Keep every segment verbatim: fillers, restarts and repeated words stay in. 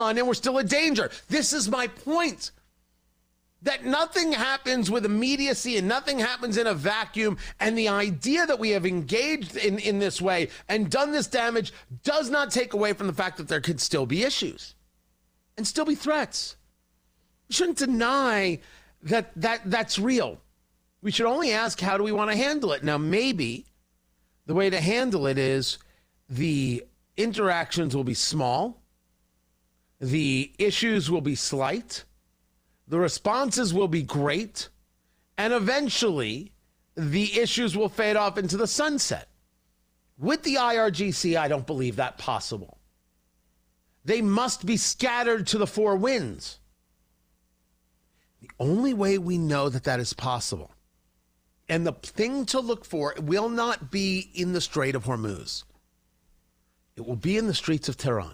and we're still a danger. This is my point. That nothing happens with immediacy and nothing happens in a vacuum. And the idea that we have engaged in, in this way and done this damage does not take away from the fact that there could still be issues and still be threats. We shouldn't deny that, that that's real. We should only ask, how do we want to handle it? Now, maybe the way to handle it is the interactions will be small. The issues will be slight. The responses will be great, and eventually the issues will fade off into the sunset. With the I R G C, I don't believe that possible. They must be scattered to the four winds. The only way we know that that is possible, and the thing to look for, will not be in the Strait of Hormuz. It will be in the streets of Tehran.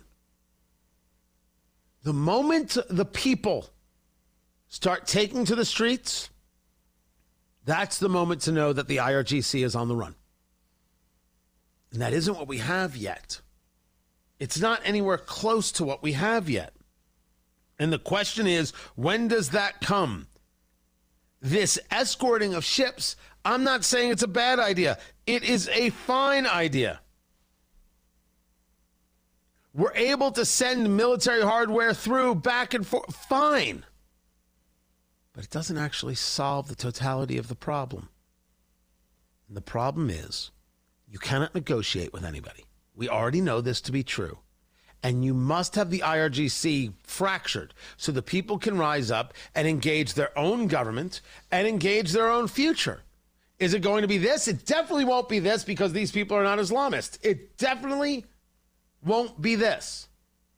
The moment the people start taking to the streets, that's the moment to know that the I R G C is on the run. And that isn't what we have yet. It's not anywhere close to what we have yet. And the question is, when does that come? This escorting of ships, I'm not saying it's a bad idea. It is a fine idea. We're able to send military hardware through back and forth. Fine. But it doesn't actually solve the totality of the problem. And the problem is, you cannot negotiate with anybody. We already know this to be true. And you must have the I R G C fractured so the people can rise up and engage their own government and engage their own future. Is it going to be this? It definitely won't be this, because these people are not Islamists. It definitely won't be this.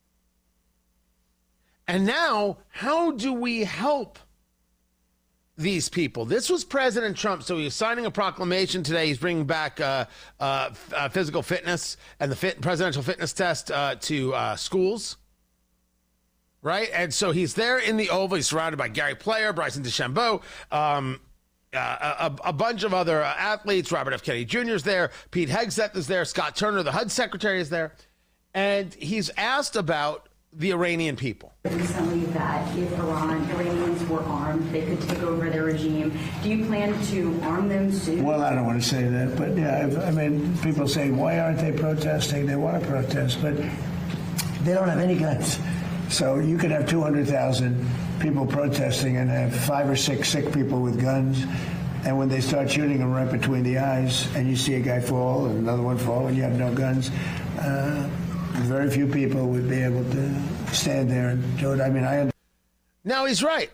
And now, how do we help these people? This was President Trump, so he's signing a proclamation today. He's bringing back uh, uh, uh, physical fitness and the fit, presidential fitness test uh, to uh, schools, right? And so he's there in the Oval. He's surrounded by Gary Player, Bryson DeChambeau, um, uh, a, a bunch of other uh, athletes. Robert F. Kennedy Junior is there. Pete Hegseth is there. Scott Turner, the H U D secretary, is there. And he's asked about the Iranian people. Recently, that if Iran, Iranians were armed, they could take over their regime. Do you plan to arm them soon? Well, I don't want to say that, but yeah, I mean, people say, why aren't they protesting? They want to protest, but they don't have any guns. So you could have two hundred thousand people protesting and have five or six sick people with guns. And when they start shooting them right between the eyes, and you see a guy fall and another one fall, and you have no guns, uh, very few people would be able to stand there and do it. I mean, I. Now he's right.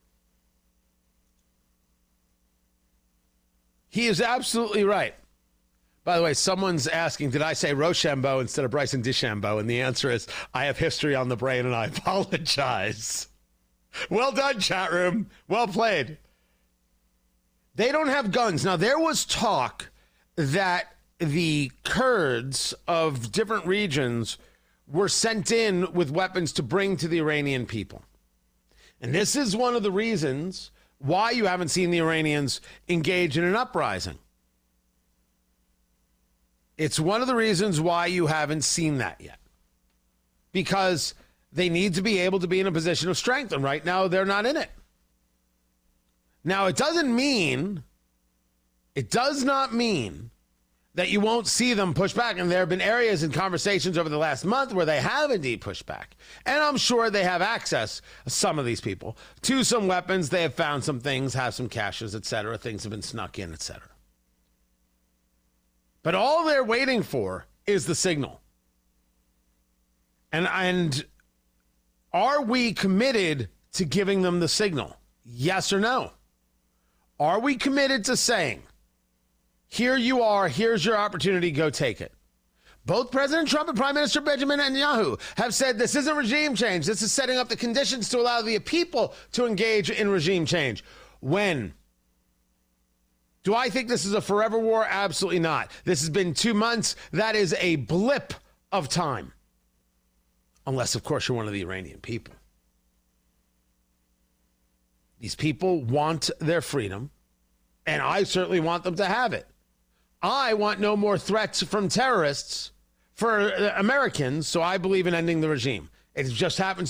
He is absolutely right. By the way, someone's asking, did I say Rochambeau instead of Bryson DeChambeau? And the answer is, I have history on the brain and I apologize. Well done, chat room. Well played. They don't have guns. Now, there was talk that the Kurds of different regions were sent in with weapons to bring to the Iranian people. And this is one of the reasons why you haven't seen the Iranians engage in an uprising. It's one of the reasons why you haven't seen that yet. Because they need to be able to be in a position of strength, and right now they're not in it. Now, it doesn't mean, it does not mean that you won't see them push back. And there have been areas and conversations over the last month where they have indeed pushed back. And I'm sure they have access, some of these people, to some weapons. They have found some things, have some caches, et cetera. Things have been snuck in, et cetera. But all they're waiting for is the signal. And, and are we committed to giving them the signal? Yes or no? Are we committed to saying, here you are, here's your opportunity, go take it? Both President Trump and Prime Minister Benjamin Netanyahu have said this isn't regime change. This is setting up the conditions to allow the people to engage in regime change. When? Do I think this is a forever war? Absolutely not. This has been two months. That is a blip of time. Unless, of course, you're one of the Iranian people. These people want their freedom, and I certainly want them to have it. I want no more threats from terrorists for Americans, so I believe in ending the regime. It just happens